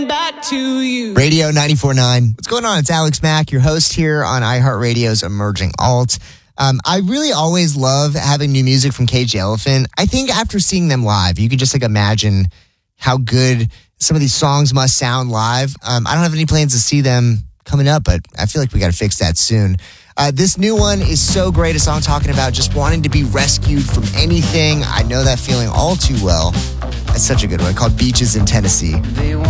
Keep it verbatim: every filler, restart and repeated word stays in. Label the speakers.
Speaker 1: Back to you.
Speaker 2: Radio ninety-four point nine. What's going on? It's Alex Mack, your host here on iHeartRadio's Emerging Alt. Um, I really always love having new music from Cage the Elephant. I think after seeing them live, you could just like imagine how good some of these songs must sound live. Um, I don't have any plans to see them coming up, but I feel like we got to fix that soon. Uh, this new one is so great. A song talking about just wanting to be rescued from anything. I know that feeling all too well. That's such a good one, called Beaches in Tennessee.
Speaker 3: They want